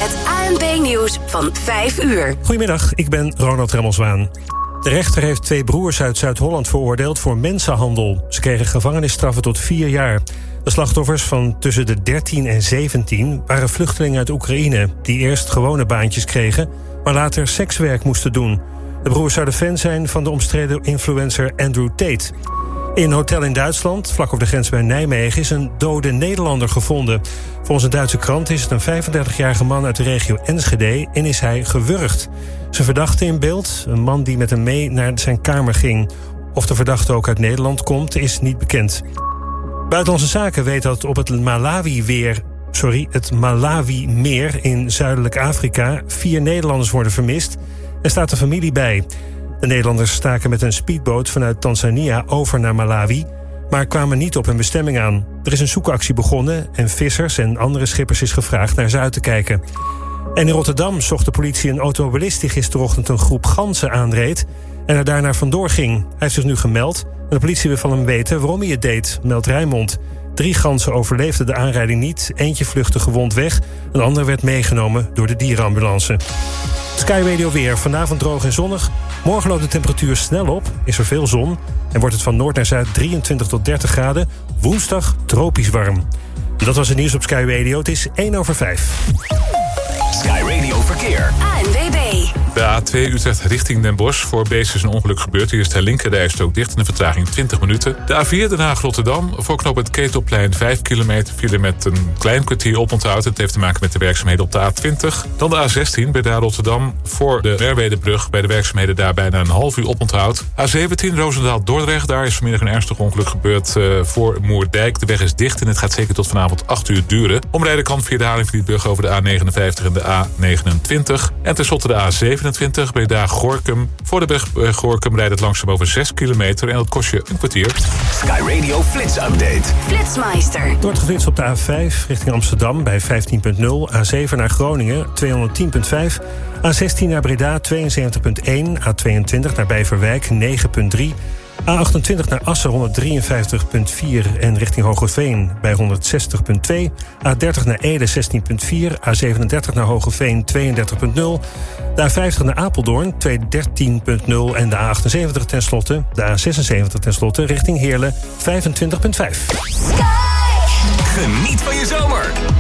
Het ANP-nieuws van 5 uur. Goedemiddag, ik ben Ronald Remmelswaan. De rechter heeft 2 broers uit Zuid-Holland veroordeeld voor mensenhandel. Ze kregen gevangenisstraffen tot 4 jaar. De slachtoffers van tussen de 13 en 17 waren vluchtelingen uit Oekraïne... die eerst gewone baantjes kregen, maar later sekswerk moesten doen. De broers zouden fan zijn van de omstreden influencer Andrew Tate. In een hotel in Duitsland, vlak over de grens bij Nijmegen... is een dode Nederlander gevonden. Volgens een Duitse krant is het een 35-jarige man uit de regio Enschede... en is hij gewurgd. Zijn verdachte in beeld, een man die met hem mee naar zijn kamer ging. Of de verdachte ook uit Nederland komt, is niet bekend. Buitenlandse Zaken weet dat op het Malawi-meer in Zuidelijk Afrika... 4 Nederlanders worden vermist en staat de familie bij... De Nederlanders staken met een speedboot vanuit Tanzania over naar Malawi... maar kwamen niet op hun bestemming aan. Er is een zoekactie begonnen en vissers en andere schippers is gevraagd naar ze uit te kijken. En in Rotterdam zocht de politie een automobilist die gisterochtend een groep ganzen aanreed... en er daarna vandoor ging. Hij heeft zich nu gemeld en de politie wil van hem weten waarom hij het deed, meldt Rijnmond. 3 ganzen overleefden de aanrijding niet, eentje vluchtte gewond weg... een ander werd meegenomen door de dierenambulance. Sky Radio weer, vanavond droog en zonnig. Morgen loopt de temperatuur snel op, is er veel zon... en wordt het van noord naar zuid 23 tot 30 graden. Woensdag tropisch warm. Dat was het nieuws op Sky Radio, het is 1:05. Sky Radio Verkeer. ANWB. De A2 Utrecht richting Den Bosch. Voor Beest is een ongeluk gebeurd. Hier is de linkerrijstrook dicht en de vertraging 20 minuten. De A4 Den Haag-Rotterdam. Voor knoop het Ketelplein 5 kilometer file met een klein kwartier oponthoud. Het heeft te maken met de werkzaamheden op de A20. Dan de A16 bij Rotterdam. Voor de Merwedebrug bij de werkzaamheden daar bijna een half uur oponthoud. A17 Roosendaal-Dordrecht. Daar is vanmiddag een ernstig ongeluk gebeurd voor Moerdijk. De weg is dicht en het gaat zeker tot vanavond 8 uur duren. Omrijden kan via de Haringvlietbrug over de A59 en de A29. En tenslotte de A27 bij de Gorinchem. Voor de weg bij Gorinchem rijdt het langzaam over 6 kilometer... en dat kost je een kwartier. Sky Radio Flits Update. Flitsmeister. Er wordt geflitst op de A5 richting Amsterdam bij 15.0... A7 naar Groningen 210.5... A16 naar Breda 72.1... A22 naar Bijverwijk 9.3... A28 naar Assen 153.4 en richting Hoogeveen bij 160.2. A30 naar Ede 16.4. A37 naar Hoogeveen 32.0. De A50 naar Apeldoorn 213.0 en de A78 tenslotte, de A76 tenslotte richting Heerlen 25.5. Geniet van je zomer.